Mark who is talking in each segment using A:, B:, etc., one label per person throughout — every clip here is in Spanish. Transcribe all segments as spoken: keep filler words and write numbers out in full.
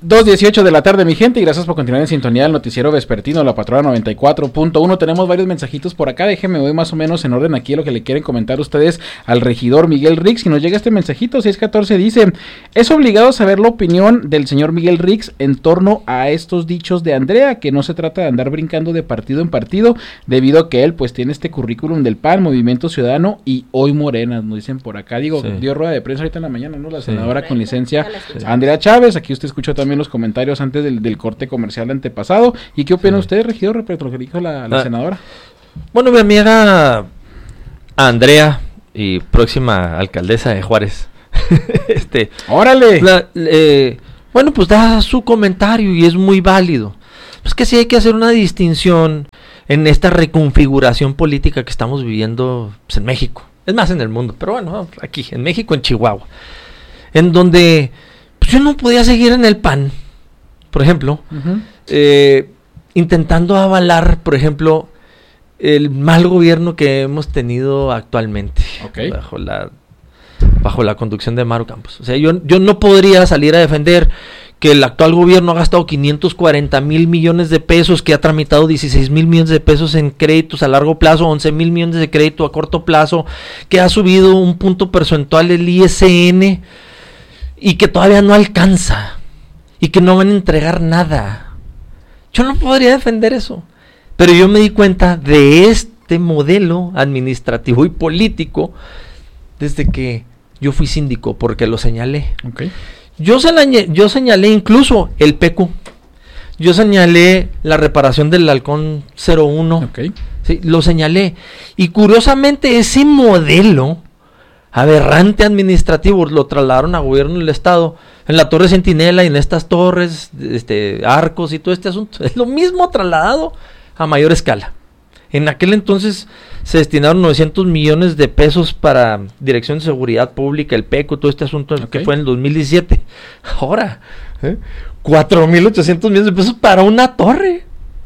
A: dos dieciocho de la tarde, mi gente, y gracias por continuar en sintonía del noticiero vespertino, La Patrona noventa y cuatro punto uno. Tenemos varios mensajitos por acá, déjenme voy más o menos en orden aquí lo que le quieren comentar ustedes al regidor Miguel Rix. Si nos llega este mensajito, seis catorce, dice: es obligado saber la opinión del señor Miguel Rix en torno a estos dichos de Andrea, que no se trata de andar brincando de partido en partido, debido a que él pues tiene este currículum del P A N, Movimiento Ciudadano y hoy Morena, nos dicen por acá. Digo, sí. dio rueda de prensa ahorita en la mañana, ¿no? La senadora sí. con licencia sí. Andrea Chávez. Aquí usted escuchó también los comentarios antes del, del corte comercial antepasado. ¿Y qué opina sí. usted, regidor, respecto a lo que dijo la, la ah, senadora?
B: Bueno, mi amiga Andrea y próxima alcaldesa de Juárez. este,
A: ¡Órale!
B: La, eh, bueno, pues da su comentario y es muy válido. Pues que sí hay que hacer una distinción en esta reconfiguración política que estamos viviendo pues, en México. Es más, en el mundo, pero bueno, aquí, en México, en Chihuahua. En donde pues, yo no podía seguir en el P A N, por ejemplo, uh-huh. eh, intentando avalar, por ejemplo, el mal gobierno que hemos tenido actualmente, okay. bajo la bajo la conducción de Maru Campos. O sea, yo, yo no podría salir a defender que el actual gobierno ha gastado quinientos cuarenta mil millones de pesos, que ha tramitado dieciséis mil millones de pesos en créditos a largo plazo, once mil millones de crédito a corto plazo, que ha subido un punto porcentual el I S N y que todavía no alcanza y que no van a entregar nada. Yo no podría defender eso. Pero yo me di cuenta de este modelo administrativo y político desde que yo fui síndico, porque lo señalé.
A: Okay.
B: Yo, señalé, yo señalé incluso el P Q. Yo señalé la reparación del halcón cero uno.
A: Okay.
B: Sí, lo señalé. Y curiosamente ese modelo aberrante administrativo lo trasladaron a gobierno del estado en la Torre Centinela y en estas torres, este, arcos y todo este asunto. Es lo mismo trasladado a mayor escala. En aquel entonces se destinaron novecientos millones de pesos para Dirección de Seguridad Pública, el P E C O, todo este asunto okay. que fue en el dos mil diecisiete. Ahora, ¿eh? cuatro mil ochocientos millones de pesos para una torre.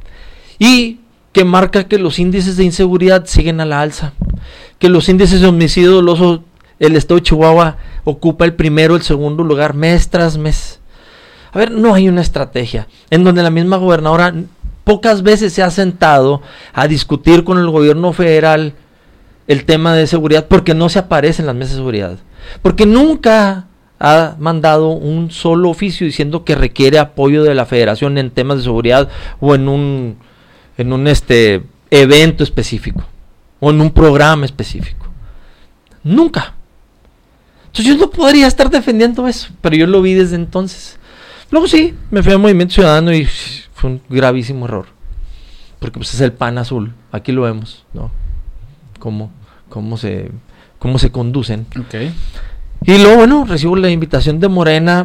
B: Y que marca que los índices de inseguridad siguen a la alza. Que los índices de homicidio doloso, el estado de Chihuahua ocupa el primero, el segundo lugar, mes tras mes. A ver, no hay una estrategia en donde la misma gobernadora pocas veces se ha sentado a discutir con el gobierno federal el tema de seguridad, porque no se aparece en las mesas de seguridad, porque nunca ha mandado un solo oficio diciendo que requiere apoyo de la federación en temas de seguridad o en un en un este evento específico o en un programa específico. Nunca. Entonces yo no podría estar defendiendo eso, pero yo lo vi desde entonces. Luego sí, me fui al Movimiento Ciudadano y fue un gravísimo error, porque pues es el P A N azul, aquí lo vemos, ¿no? Cómo, cómo se, cómo se conducen.
A: Okay.
B: Y luego, bueno, recibo la invitación de Morena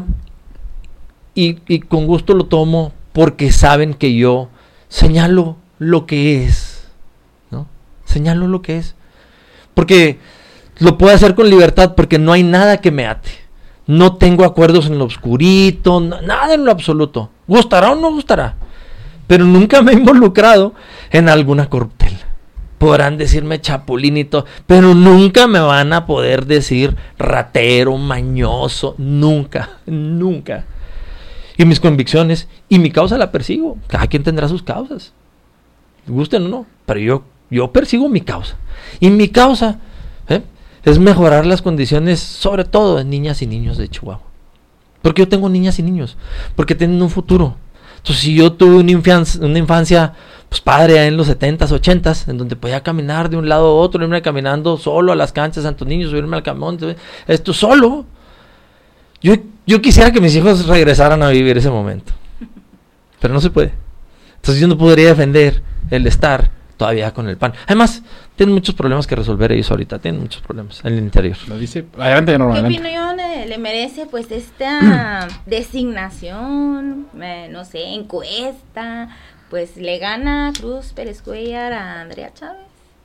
B: y, y con gusto lo tomo, porque saben que yo señalo lo que es, ¿no? Señalo lo que es, porque lo puedo hacer con libertad, porque no hay nada que me ate. No tengo acuerdos en lo oscurito, no, nada en lo absoluto. ¿Gustará o no gustará? Pero nunca me he involucrado en alguna corruptela. Podrán decirme chapulín y todo, pero nunca me van a poder decir ratero, mañoso, nunca, nunca. Y mis convicciones y mi causa la persigo. Cada quien tendrá sus causas, gusten o no, pero yo, yo persigo mi causa. Y mi causa ¿eh? es mejorar las condiciones, sobre todo de niñas y niños de Chihuahua. Porque yo tengo niñas y niños, porque tienen un futuro. Entonces, si yo tuve una infancia, una infancia pues padre en los setentas, ochentas, en donde podía caminar de un lado a otro, irme caminando solo a las canchas de Santos Niños, subirme al camión, esto solo. Yo, yo quisiera que mis hijos regresaran a vivir ese momento, pero no se puede. Entonces yo no podría defender el estar todavía con el P A N. Además, tienen muchos problemas que resolver ellos ahorita, tienen muchos problemas en el interior.
A: Lo dice, adelante, normalmente.
C: ¿Qué opinión le, le merece pues esta designación, eh, no sé, encuesta? Pues le gana Cruz Pérez Cuellar a Andrea Chávez.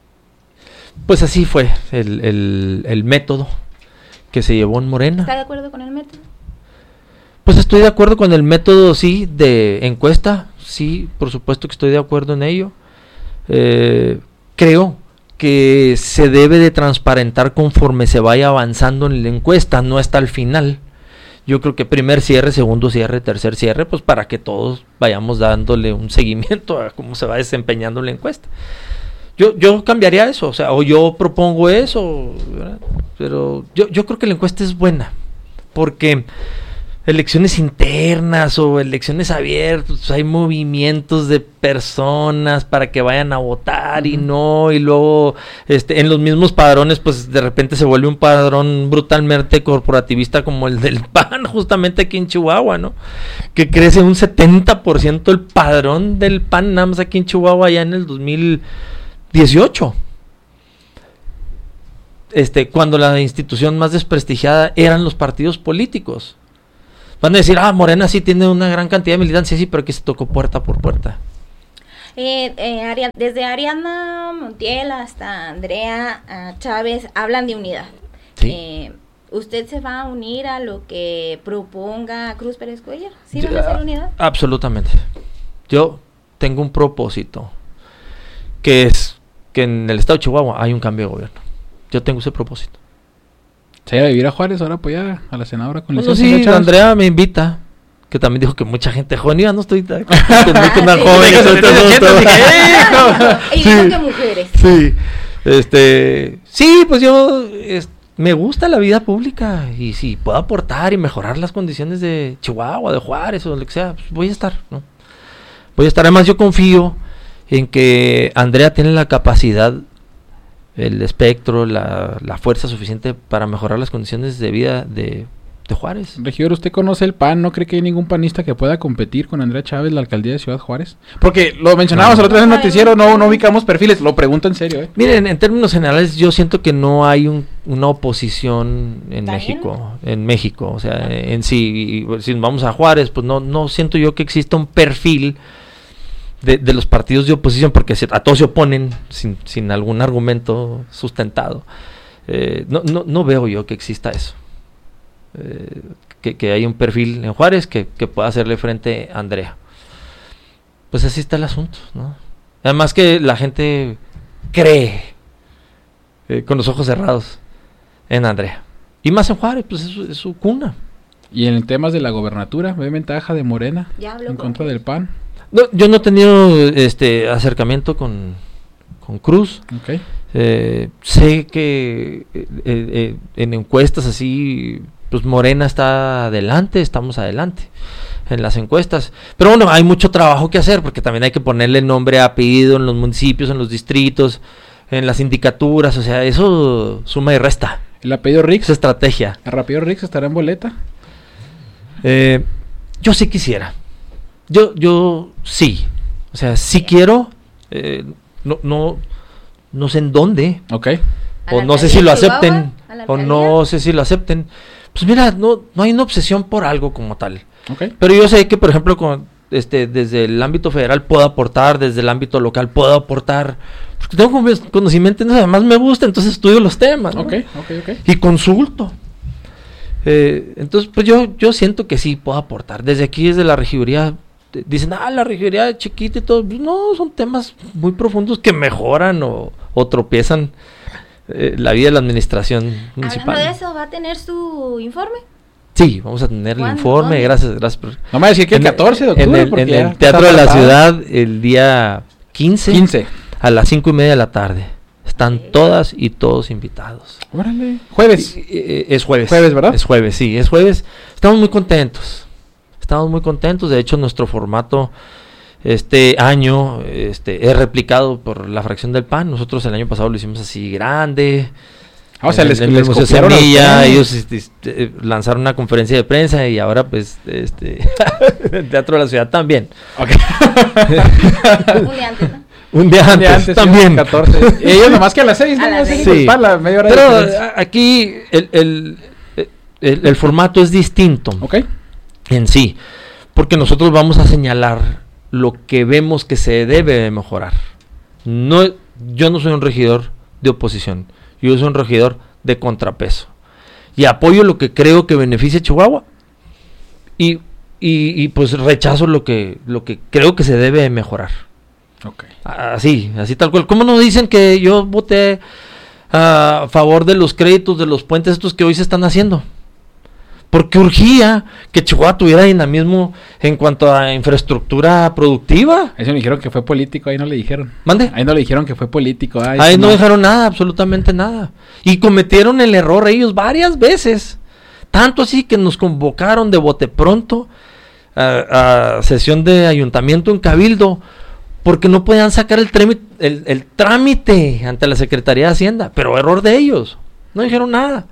B: Pues así fue el, el, el método que se llevó en Morena.
C: ¿Está de acuerdo con el método?
B: Pues estoy de acuerdo con el método, sí, de encuesta, sí, por supuesto que estoy de acuerdo en ello. Eh, creo que se debe de transparentar conforme se vaya avanzando en la encuesta, no hasta el final. Yo creo que primer cierre, segundo cierre, tercer cierre, pues para que todos vayamos dándole un seguimiento a cómo se va desempeñando la encuesta. Yo, yo cambiaría eso, o sea, o yo propongo eso, ¿verdad? Pero yo, yo creo que la encuesta es buena, porque elecciones internas o elecciones abiertas, pues hay movimientos de personas para que vayan a votar y no, y luego este en los mismos padrones pues de repente se vuelve un padrón brutalmente corporativista como el del P A N, justamente aquí en Chihuahua, ¿no? Que crece un setenta por ciento el padrón del P A N nada más aquí en Chihuahua ya en el dos mil dieciocho. Este, cuando la institución más desprestigiada eran los partidos políticos. Van a decir, ah, Morena sí tiene una gran cantidad de militancia, sí, pero aquí se tocó puerta por puerta.
C: Eh, eh, Ari- desde Ariadna Montiel hasta Andrea uh, Chávez hablan de unidad.
B: Sí.
C: Eh, ¿Usted se va a unir a lo que proponga Cruz Pérez Cuellar? ¿Sí
B: Yo-
C: van a hacer unidad?
B: Absolutamente. Yo tengo un propósito, que es que en el estado de Chihuahua hay un cambio de gobierno. Yo tengo ese propósito.
A: Se iba a vivir a Juárez, ahora apoyar a la senadora con
B: Bueno,
A: licencia,
B: sí,
A: Chávez.
B: Andrea me invita, que también dijo que mucha gente joven, yo no estoy tan tan- tan joven,
A: sí,
B: todo-
A: sí,
B: todo-
A: sí,
B: todo-
A: sí, sí,
C: Y
B: Sí.
C: dijo que mujeres.
B: Sí, este, sí, pues yo es- me gusta la vida pública y si puedo aportar y mejorar las condiciones de Chihuahua, de Juárez o lo que sea, pues voy a estar, ¿no? Voy a estar. Además yo confío en que Andrea tiene la capacidad, el espectro, la, la fuerza suficiente para mejorar las condiciones de vida de, de Juárez.
A: Regidor, ¿usted conoce el P A N? ¿No cree que hay ningún panista que pueda competir con Andrea Chávez la alcaldía de Ciudad Juárez? Porque lo mencionábamos el otro día en el noticiero, no, no ubicamos perfiles, lo pregunto en serio, ¿eh?
B: Miren, en términos generales, yo siento que no hay un, una oposición en
C: ¿Está
B: México, en México, o sea, en sí, y si vamos a Juárez, pues no, no siento yo que exista un perfil de, de los partidos de oposición, porque se- a todos se oponen sin, sin algún argumento sustentado. Eh, no, no, no veo yo que exista eso. Eh, que, que hay un perfil en Juárez que, que pueda hacerle frente a Andrea. Pues así está el asunto, ¿no? Además que la gente cree eh, con los ojos cerrados en Andrea. Y más en Juárez, pues es su, es su cuna.
A: Y en temas de la gobernatura, ¿ve ventaja de Morena
C: Ya habló
A: en
C: con
A: contra del P A N?
B: No, yo no he tenido este acercamiento con, con Cruz.
A: Ok.
B: Eh, sé que eh, eh, en encuestas así, pues Morena está adelante, estamos adelante en las encuestas. Pero bueno, hay mucho trabajo que hacer porque también hay que ponerle nombre, apellido en los municipios, en los distritos, en las sindicaturas. O sea, eso suma y resta.
A: ¿El apellido
B: Esa
A: Rix?
B: estrategia.
A: ¿El apellido Rix estará en boleta?
B: Eh, yo sí quisiera. Yo, yo sí. O sea, sí quiero. Eh, no, no, no sé en dónde.
A: Ok.
C: ¿A
B: O
C: la
B: no sé
C: alcaldía
B: si lo
C: de Chihuahua?
B: acepten.
C: ¿A la
B: O
C: alcaldía?
B: no sé si lo acepten. Pues mira, no, no hay una obsesión por algo como tal.
A: Ok.
B: Pero yo sé que, por ejemplo, con, este, desde el ámbito federal puedo aportar, desde el ámbito local puedo aportar. Porque tengo con- conocimiento, ¿no? Además me gusta, entonces estudio los temas, ¿no?
A: Ok, ok, ok.
B: Y consulto. Eh, entonces, pues yo, yo siento que sí puedo aportar. Desde aquí, desde la regiduría, te- dicen, ah, la regiduría es chiquita y todo. Pues no, son temas muy profundos que mejoran o, o tropiezan eh, la vida de la administración municipal.
C: Hablando de eso, ¿va a tener su informe?
B: Sí, vamos a tener el
C: ¿Cuándo?
B: informe,
C: ¿Dónde?
B: gracias, gracias. Por,
A: No me va a decir que el
B: en-
A: catorce de octubre,
B: en el,
A: porque
B: en
A: ya
B: el
A: está
B: Teatro de la
A: tratado.
B: Ciudad, el día quince,
A: quince.
B: a las cinco y media de la tarde. Están todas y todos invitados.
A: Órale. Jueves.
B: Eh, eh, es jueves.
A: Jueves, ¿verdad?
B: Es jueves, sí, es jueves. Estamos muy contentos. Estamos muy contentos. De hecho, nuestro formato este año este, es replicado por la fracción del P A N. Nosotros el año pasado lo hicimos así grande.
A: Ah, o sea,
B: En
A: les,
B: el- en
A: les
B: el Museo
A: copiaron a
B: Semilla,
A: ustedes.
B: ellos este, este, lanzaron una conferencia de prensa y ahora pues este el Teatro de la Ciudad también.
A: Ok.
C: Un día antes, ¿no?
B: Un día
A: Un
B: antes,
A: día antes,
B: también.
A: sí, catorce. Y ellos nomás que a las seis, ¿no?
C: A las
A: Sí,
C: seis.
A: pues,
B: Sí.
A: para la media hora de
B: Pero
A: diferencia.
B: a- aquí el, el, el, el formato es distinto
A: Ok.
B: en sí, porque nosotros vamos a señalar lo que vemos que se debe de mejorar. No, yo no soy un regidor de oposición, yo soy un regidor de contrapeso. Y apoyo lo que creo que beneficia a Chihuahua y, y, y pues rechazo lo que, lo que creo que se debe de mejorar.
A: Ok.
B: Así, así tal cual. ¿Cómo nos dicen que yo voté a favor de los créditos de los puentes estos que hoy se están haciendo? porque urgía que Chihuahua tuviera dinamismo en cuanto a infraestructura productiva.
A: Ahí se me dijeron que fue político, ahí no le dijeron.
B: ¿Mande?
A: Ahí no le dijeron que fue político. Ay,
B: Ahí no
A: no
B: dejaron nada, absolutamente nada. Y cometieron el error ellos varias veces. Tanto así que nos convocaron de bote pronto a, a sesión de ayuntamiento en Cabildo, porque no podían sacar el, trámite, el, el trámite ante la Secretaría de Hacienda. Pero error de ellos. No dijeron nada.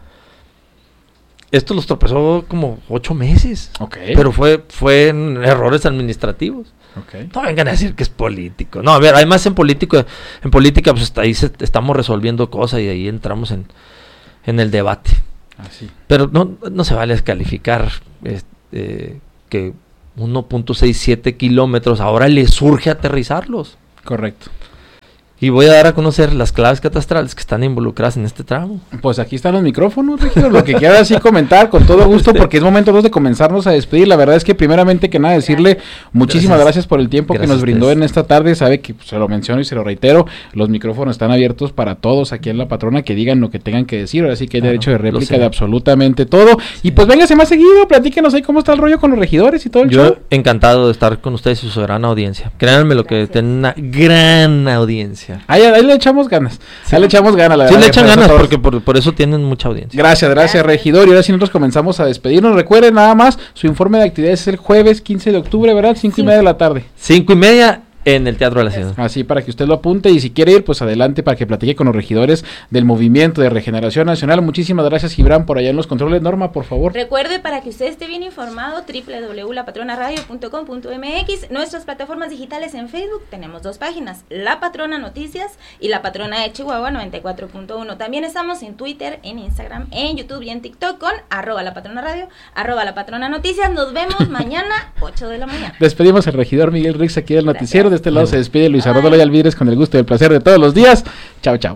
B: Esto los tropezó como ocho meses.
A: Okay.
B: Pero fue, fue en errores administrativos.
A: Okay.
B: No vengan a decir que es político. No, a ver, además en político, en política, pues ahí se, estamos resolviendo cosas y ahí entramos en, en el debate.
A: Así.
B: Pero no, no se vale descalificar este, que uno punto sesenta y siete kilómetros ahora le surge aterrizarlos.
A: Correcto.
B: Y voy a dar a conocer las claves catastrales que están involucradas en este tramo.
A: Pues aquí están los micrófonos, regidor, lo que quiera así comentar con todo gusto, porque es momento de comenzarnos a despedir. La verdad es que primeramente que nada decirle muchísimas gracias, gracias por el tiempo gracias que nos brindó en esta tarde. Sabe que pues, se lo menciono y se lo reitero, los micrófonos están abiertos para todos aquí en La Patrona, que digan lo que tengan que decir. Ahora sí que hay claro, derecho de réplica de absolutamente todo. Sí. Y pues véngase más seguido, platíquenos ahí cómo está el rollo con los regidores y todo el
B: Yo
A: show.
B: Encantado de estar con ustedes y su soberana audiencia. Créanme lo que tienen una gran audiencia.
A: Ahí, ahí le echamos ganas, sí. ahí le echamos ganas, la
B: sí,
A: verdad.
B: Sí, le echan ganas porque por, por eso tienen mucha audiencia.
A: Gracias, gracias, regidor. Y ahora sí nosotros comenzamos a despedirnos. Recuerden nada más, su informe de actividades es el jueves quince de octubre, ¿verdad? Cinco sí. y media de la tarde.
B: Cinco y media en el Teatro de la Ciudad.
A: Así para que usted lo apunte y si quiere ir, pues adelante para que platique con los regidores del Movimiento de Regeneración Nacional. Muchísimas gracias, Gibran, por allá en los controles. Norma, por favor.
C: Recuerde, para que usted esté bien informado, doble u doble u doble u punto la patrona radio punto com punto m x, nuestras plataformas digitales en Facebook, tenemos dos páginas, La Patrona Noticias y La Patrona de Chihuahua noventa y cuatro punto uno. También estamos en Twitter, en Instagram, en YouTube y en TikTok con arroba La Patrona Radio, arroba La Patrona Noticias. Nos vemos mañana, ocho de la mañana.
A: Despedimos al regidor Miguel Rix aquí del gracias. Noticiero. De este lado se despide Luis Arrodo Loya Alvidres con el gusto y el placer de todos los días. Chao, chao.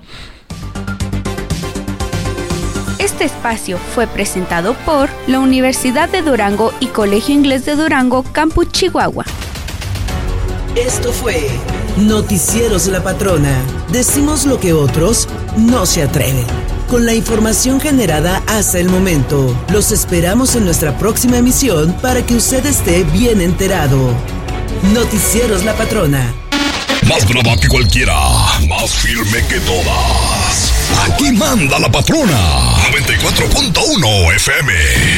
D: Este espacio fue presentado por la Universidad de Durango y Colegio Inglés de Durango, Campus Chihuahua.
E: Esto fue Noticieros La Patrona. Decimos lo que otros no se atreven. Con la información generada hasta el momento, los esperamos en nuestra próxima emisión para que usted esté bien enterado. Noticieros La Patrona.
F: Más brava que cualquiera, más firme que todas. Aquí manda La Patrona. noventa y cuatro punto uno F M.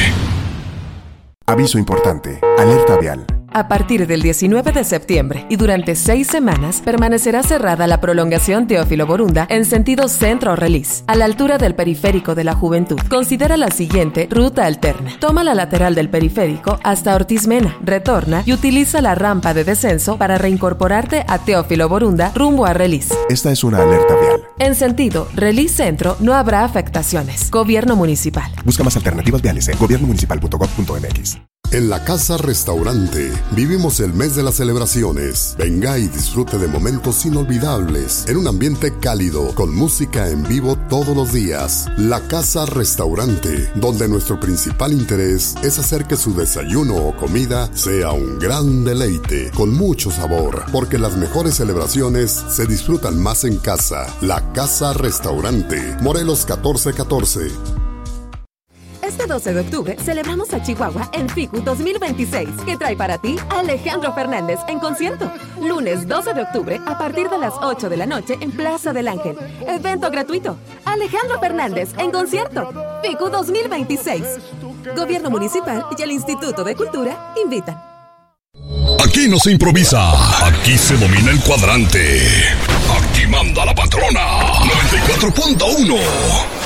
G: Aviso importante. Alerta vial.
H: A partir del diecinueve de septiembre y durante seis semanas permanecerá cerrada la prolongación Teófilo Borunda en sentido centro-Relis, a la altura del periférico de la Juventud. Considera la siguiente ruta alterna. Toma la lateral del periférico hasta Ortiz Mena, retorna y utiliza la rampa de descenso para reincorporarte a Teófilo Borunda rumbo a Relis.
G: Esta es una alerta vial.
H: En sentido Relis Centro no habrá afectaciones. Gobierno Municipal.
G: Busca más alternativas viales en gobierno municipal punto gov punto m x.
I: En la Casa Restaurante vivimos el mes de las celebraciones. Venga y disfrute de momentos inolvidables en un ambiente cálido con música en vivo todos los días. La Casa Restaurante, donde nuestro principal interés es hacer que su desayuno o comida sea un gran deleite con mucho sabor, porque las mejores celebraciones se disfrutan más en casa. La Casa Restaurante, Morelos catorce catorce.
H: Este doce de octubre celebramos a Chihuahua en FICU dos mil veintiséis, que trae para ti a Alejandro Fernández en concierto. Lunes doce de octubre a partir de las ocho de la noche en Plaza del Ángel. Evento gratuito. Alejandro Fernández en concierto. FICU dos mil veintiséis. Gobierno Municipal y el Instituto de Cultura invitan.
F: Aquí no se improvisa, aquí se domina el cuadrante. Aquí manda La Patrona. noventa y cuatro punto uno.